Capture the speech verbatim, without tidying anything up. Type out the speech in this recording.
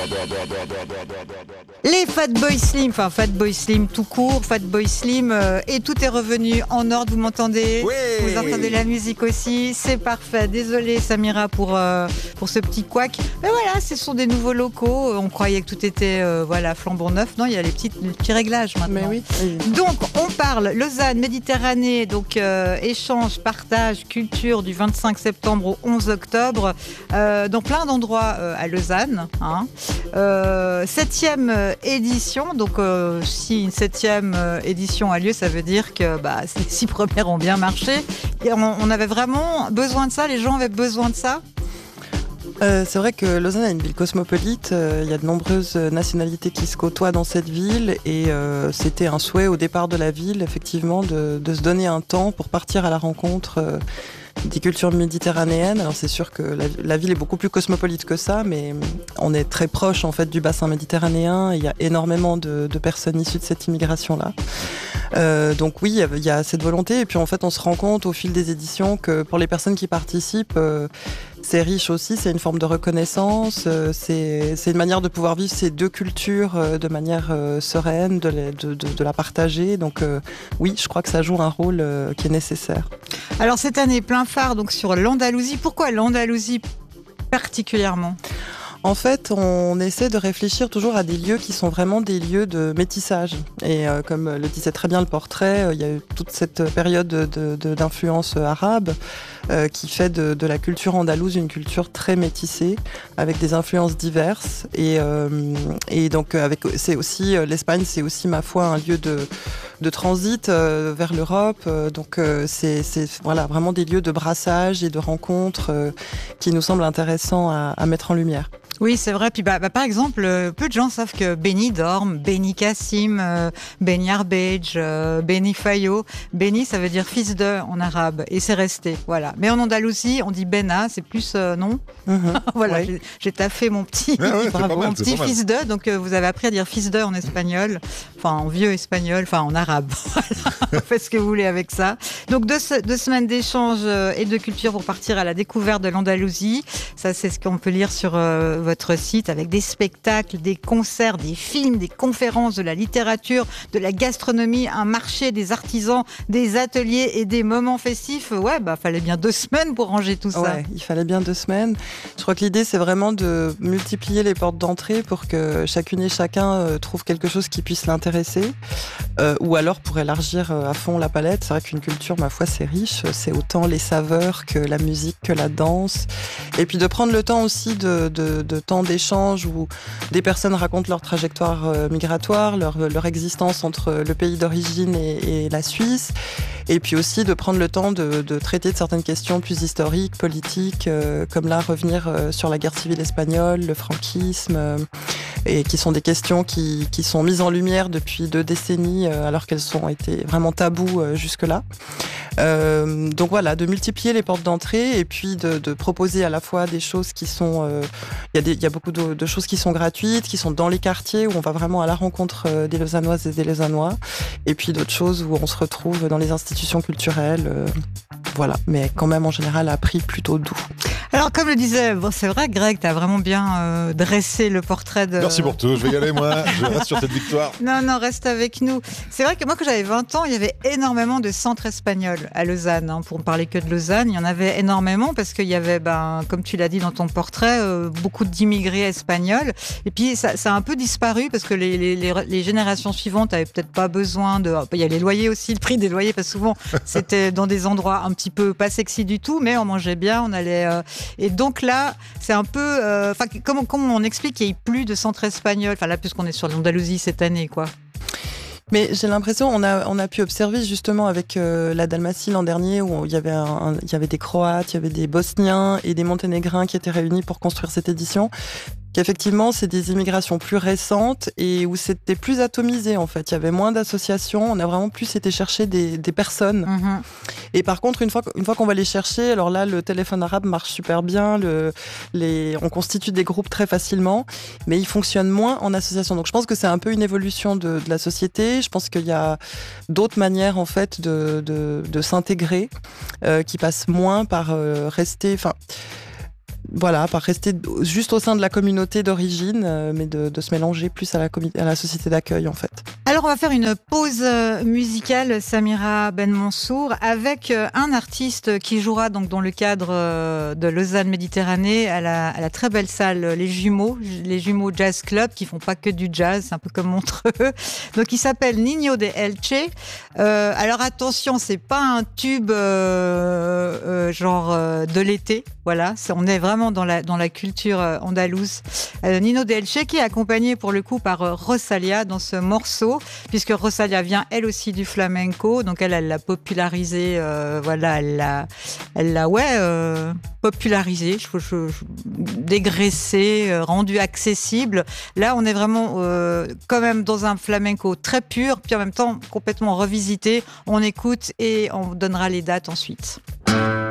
Les Fatboy Slim, enfin Fatboy Slim tout court, Fatboy Slim, euh, et tout est revenu en ordre, vous m'entendez? Oui. Vous entendez la musique aussi, c'est parfait. Désolée Samira pour, euh, pour ce petit couac. Mais voilà, ce sont des nouveaux locaux, on croyait que tout était euh, voilà, flambant neuf. Non, il y a les, petites, les petits réglages maintenant. Mais oui. Donc on parle Lausanne, Méditerranée, donc euh, échange, partage, culture du vingt-cinq septembre au onze octobre, euh, dans plein d'endroits euh, à Lausanne. Hein. Euh, septième édition, donc euh, si une septième édition a lieu, ça veut dire que bah, les six premières ont bien marché. Et on, on avait vraiment besoin de ça, les gens avaient besoin de ça. Euh, c'est vrai que Lausanne est une ville cosmopolite, il euh, y a de nombreuses nationalités qui se côtoient dans cette ville et euh, c'était un souhait au départ de la ville, effectivement, de, de se donner un temps pour partir à la rencontre euh, des cultures méditerranéennes. Alors c'est sûr que la, la ville est beaucoup plus cosmopolite que ça, mais on est très proche en fait du bassin méditerranéen, il y a énormément de, de personnes issues de cette immigration-là. Euh, donc oui, il y a cette volonté et puis en fait on se rend compte au fil des éditions que pour les personnes qui participent, euh, c'est riche aussi, c'est une forme de reconnaissance, euh, c'est, c'est une manière de pouvoir vivre ces deux cultures euh, de manière euh, sereine, de, les, de, de, de la partager. Donc euh, oui, je crois que ça joue un rôle euh, qui est nécessaire. Alors cette année, plein phare donc sur l'Andalousie. Pourquoi l'Andalousie particulièrement ? En fait, on essaie de réfléchir toujours à des lieux qui sont vraiment des lieux de métissage. Et euh, comme le disait très bien le portrait, euh, il y a eu toute cette période de, de, d'influence arabe euh, qui fait de, de la culture andalouse une culture très métissée, avec des influences diverses. Et, euh, et donc, avec, c'est aussi, l'Espagne, c'est aussi, ma foi, un lieu de, de transit euh, vers l'Europe. Euh, donc, euh, c'est, c'est voilà, vraiment des lieux de brassage et de rencontres euh, qui nous semblent intéressants à, à mettre en lumière. Oui, c'est vrai. Puis, bah, bah, par exemple, euh, peu de gens savent que Benidorm, Beni Kassim, euh, Beni Arbej, euh, Beni Fayo, Beni, ça veut dire fils de en arabe, et c'est resté. Voilà. Mais en Andalousie, on dit Bena, c'est plus euh, non. Mmh, voilà, ouais. j'ai, j'ai taffé mon petit, Ouais, ouais, bravo, mal, mon petit fils de. Donc, euh, vous avez appris à dire fils de en espagnol, enfin en vieux espagnol, enfin en arabe. Voilà, faites ce que vous voulez avec ça. Donc, deux, deux semaines d'échange euh, et de culture pour partir à la découverte de l'Andalousie. Ça, c'est ce qu'on peut lire sur euh, votre site, avec des spectacles, des concerts, des films, des conférences, de la littérature, de la gastronomie, un marché, des artisans, des ateliers et des moments festifs. Ouais, bah fallait bien deux semaines pour ranger tout ça. Ouais, il fallait bien deux semaines. Je crois que l'idée, c'est vraiment de multiplier les portes d'entrée pour que chacune et chacun euh, trouve quelque chose qui puisse l'intéresser, euh, ou alors pour élargir euh, à fond la palette. C'est vrai qu'une culture, ma foi, c'est riche. C'est autant les saveurs que la musique, que la danse. Et puis de prendre le temps aussi de, de, de temps d'échange où des personnes racontent leur trajectoire euh, migratoire, leur, leur existence entre le pays d'origine et, et la Suisse. Et puis aussi de prendre le temps de, de traiter de certaines questions plus historiques, politiques, euh, comme là revenir euh, sur la guerre civile espagnole, le franquisme, euh, et qui sont des questions qui, qui sont mises en lumière depuis deux décennies, euh, alors qu'elles ont été vraiment tabous euh, jusque-là. Euh, donc voilà, de multiplier les portes d'entrée et puis de, de proposer à la fois des choses qui sont... Il euh, y, a des, y a beaucoup de, de choses qui sont gratuites, qui sont dans les quartiers, où on va vraiment à la rencontre euh, des Lausannoises et des Lausannois, et puis d'autres choses où on se retrouve dans les institutions culturelles. Euh, voilà, mais quand même en général à prix plutôt doux. Alors comme le disait, bon, c'est vrai Greg, tu as vraiment bien euh, dressé le portrait de... Merci pour tout, je vais y aller moi, je reste sur cette victoire. Non, non, reste avec nous. C'est vrai que moi, quand j'avais vingt ans, il y avait énormément de centres espagnols à Lausanne. Hein, pour ne parler que de Lausanne, il y en avait énormément parce qu'il y avait, ben, comme tu l'as dit dans ton portrait, euh, beaucoup d'immigrés espagnols. Et puis, ça, ça a un peu disparu parce que les, les, les, les générations suivantes n'avaient peut-être pas besoin de... Il y a les loyers aussi, le prix des loyers, parce que souvent, c'était dans des endroits un petit peu pas sexy du tout, mais on mangeait bien, on allait... Euh, et donc là, c'est un peu... Enfin, euh, comment, comment on explique qu'il n'y ait plus de centres espagnols? Enfin là, puisqu'on est sur l'Andalousie cette année, quoi. Mais j'ai l'impression, on a, on a pu observer justement avec euh, la Dalmatie l'an dernier, où il y avait un, un, il y avait des Croates, il y avait des Bosniens et des Monténégrins qui étaient réunis pour construire cette édition. Qu'effectivement, c'est des immigrations plus récentes et où c'était plus atomisé, en fait. Il y avait moins d'associations, on a vraiment plus été chercher des, des personnes. Mmh. Et par contre, une fois, une fois qu'on va les chercher, alors là, le téléphone arabe marche super bien, le, les, on constitue des groupes très facilement, mais ils fonctionnent moins en association. Donc je pense que c'est un peu une évolution de, de la société. Je pense qu'il y a d'autres manières, en fait, de, de, de s'intégrer, euh, qui passent moins par euh, rester... Enfin, voilà, pas rester juste au sein de la communauté d'origine, euh, mais de, de se mélanger plus à la, commu- à la société d'accueil en fait. Alors on va faire une pause musicale, Samira Ben Mansour, avec un artiste qui jouera donc dans le cadre de Lausanne Méditerranée à la, à la très belle salle Les Jumeaux, les Jumeaux Jazz Club, qui font pas que du jazz, c'est un peu comme Montreux. Donc il s'appelle Niño de Elche. Euh, alors attention, c'est pas un tube euh, euh, genre euh, de l'été, voilà, c'est, on est vraiment dans la, dans la culture andalouse. Euh, Niño de Elche qui est accompagné pour le coup par euh, Rosalia dans ce morceau, puisque Rosalia vient elle aussi du flamenco, donc elle, elle l'a popularisé, euh, voilà, elle l'a, elle l'a ouais, euh, popularisé, je, je, je, dégraissé, euh, rendu accessible. Là, on est vraiment euh, quand même dans un flamenco très pur, puis en même temps complètement revisité. On écoute et on donnera les dates ensuite.